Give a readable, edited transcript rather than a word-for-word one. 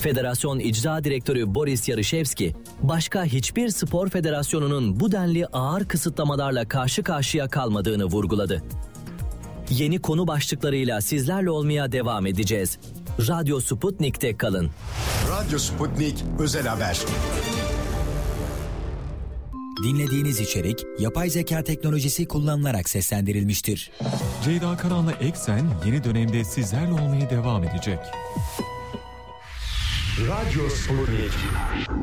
Federasyon İcra Direktörü Boris Yarışevski, başka hiçbir spor federasyonunun bu denli ağır kısıtlamalarla karşı karşıya kalmadığını vurguladı. Yeni konu başlıklarıyla sizlerle olmaya devam edeceğiz. Radyo Sputnik'te kalın. Radyo Sputnik Özel Haber. Dinlediğiniz içerik yapay zeka teknolojisi kullanılarak seslendirilmiştir. Ceyda Karan'la Eksen yeni dönemde sizlerle olmaya devam edecek. Radyo Sputnik.